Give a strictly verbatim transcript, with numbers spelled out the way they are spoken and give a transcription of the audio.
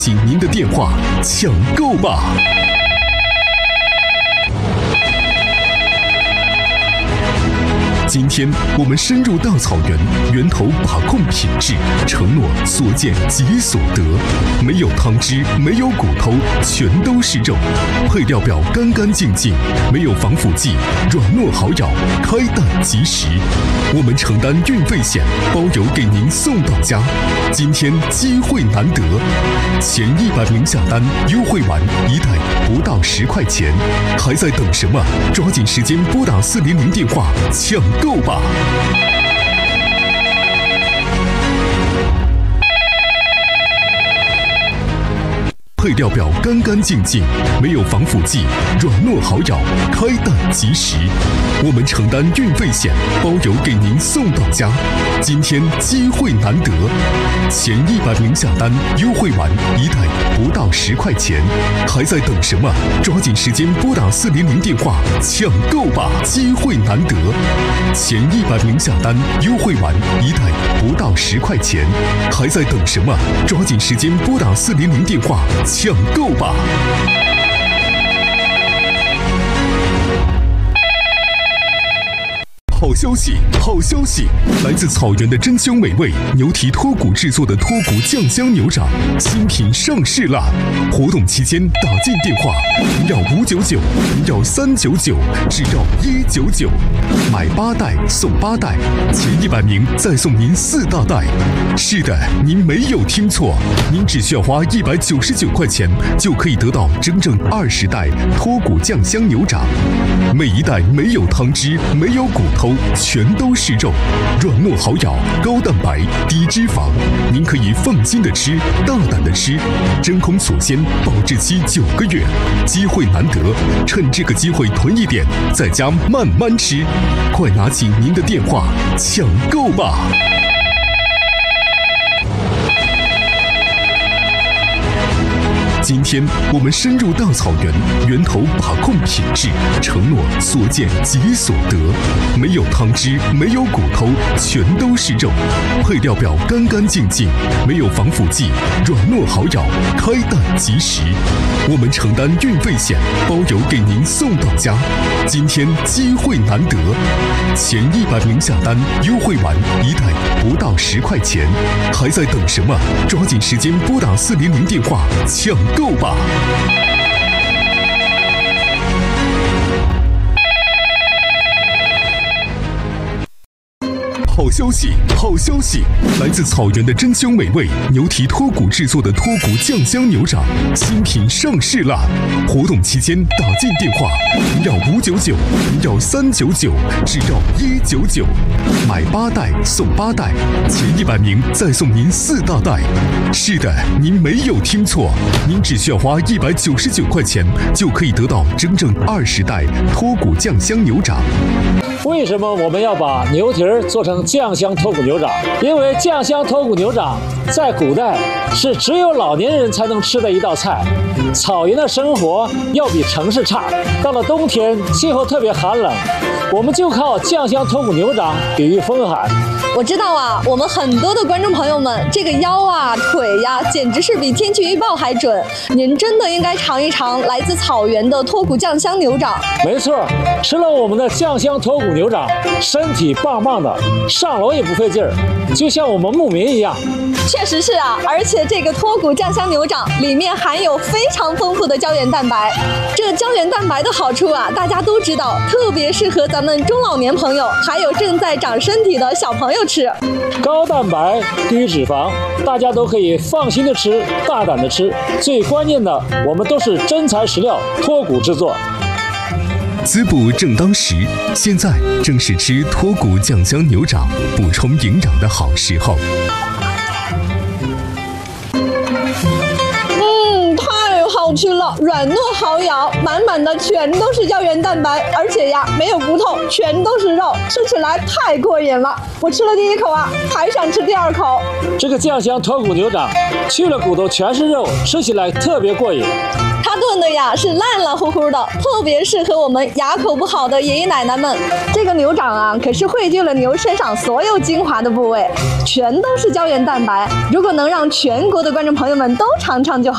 请您的电话抢购吧！今天我们深入大草原，源头把控品质，承诺所见即所得。没有汤汁，没有骨头，全都是肉。配料表干干净净，没有防腐剂，软糯好咬，开袋即食。我们承担运费险，包邮给您送到家。今天机会难得，前一百名下单，优惠完一袋不到十块钱，还在等什么？抓紧时间拨打四零零电话抢购吧！配料表干干净净，没有防腐剂，软糯好咬，开袋即食。我们承担运费险，包邮给您送到家。今天机会难得，前一百名下单，优惠完一袋不到十块钱，还在等什么？抓紧时间拨打四零零电话抢购吧！机会难得，前一百名下单，优惠完一袋不到十块钱，还在等什么？抓紧时间拨打四零零电话抢购吧！好消息，好消息！来自草原的珍馐美味牛蹄脱骨制作的脱骨酱香牛掌新品上市啦！活动期间打进电话零幺五九九零幺三九九，只要一九九，买八袋送八袋，前一百名再送您四大袋。是的，您没有听错，您只需要花一百九十九块钱就可以得到整整二十袋脱骨酱香牛掌，每一袋没有汤汁，没有骨头，全都是肉，软糯好咬，高蛋白，低脂肪，您可以放心的吃，大胆的吃，真空锁鲜，保质期九个月，机会难得，趁这个机会囤一点，在家慢慢吃，快拿起您的电话抢购吧！今天我们深入大草原，源头把控品质，承诺所见即所得。没有汤汁，没有骨头，全都是肉。配料表干干净净，没有防腐剂，软糯好咬，开袋即食。我们承担运费险，包邮给您送到家。今天机会难得，前一百名下单，优惠完一袋不到十块钱，还在等什么？抓紧时间拨打四零零电话抢购吧！好消息，好消息！来自草原的珍馐美味牛蹄脱骨制作的脱骨酱香牛掌新品上市啦！活动期间打进电话零幺五九九零幺三九九，只要一九九，买八袋送八袋，前一百名再送您四大袋。是的，您没有听错，您只需要花一百九十九块钱就可以得到整整二十袋脱骨酱香牛掌。 为什么我们要把牛蹄儿做成酱香脱骨牛掌？因为酱香脱骨牛掌在古代是只有老年人才能吃的一道菜。草原的生活要比城市差，到了冬天气候特别寒冷，我们就靠酱香脱骨牛掌抵御风寒。 我知道啊，我们很多的观众朋友们，这个腰啊、腿呀，简直是比天气预报还准。您真的应该尝一尝来自草原的脱骨酱香牛掌。 没错，吃了我们的酱香脱骨牛掌，身体棒棒的，上楼也不费劲儿，就像我们牧民一样。 确实是啊，而且这个脱骨酱香牛掌里面含有非常丰富的胶原蛋白。这个胶原蛋白的好处啊，大家都知道，特别适合咱们中老年朋友，还有正在长身体的小朋友吃。 高蛋白低脂肪，大家都可以放心的吃，大胆的吃。最关键的，我们都是真材实料脱骨制作。 滋补正当时，现在正是吃脱骨酱香牛掌补充营养的好时候。 嗯，太好吃了，软糯好咬，满满的全都是胶原蛋白，而且呀没有骨头，全都是肉，吃起来太过瘾了。我吃了第一口啊，还想吃第二口。 这个酱香脱骨牛掌去了骨头全是肉，吃起来特别过瘾。 它炖的呀是烂烂乎乎的，特别适合我们牙口不好的爷爷奶奶们。这个牛掌啊，可是汇聚了牛身上所有精华的部位，全都是胶原蛋白。如果能让全国的观众朋友们都尝尝就好。